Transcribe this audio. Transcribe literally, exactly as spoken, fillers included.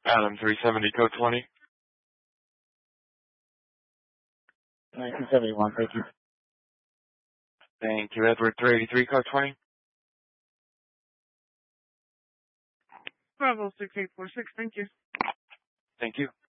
Adam three seventy, code twenty. nineteen seventy-one, thank you. Thank you. Edward three eighty-three, code twenty. Bravo six eight four six, thank you. Thank you.